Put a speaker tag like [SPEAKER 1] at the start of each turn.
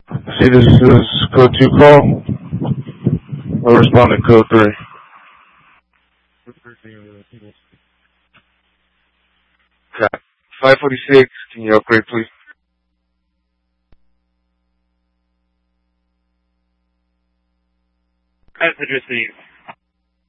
[SPEAKER 1] See, this is code 2 call. I'll respond to code 3. Okay. 546, can you upgrade, please?
[SPEAKER 2] Message received.